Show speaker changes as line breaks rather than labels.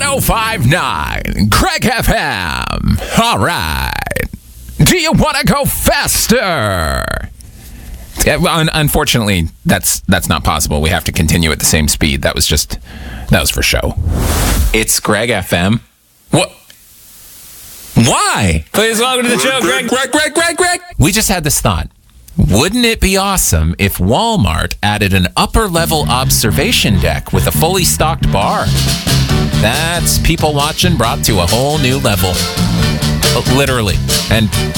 105.9 Craig FM. All right. Do you want to go faster? Unfortunately, that's not possible. We have to continue at the same speed. That was for show. It's Greg FM. What? Why?
Please welcome to the show, Greg.
We just had this thought. Wouldn't it be awesome if Walmart added an upper-level observation deck with a fully stocked bar? That's people watching brought to a whole new level. Literally and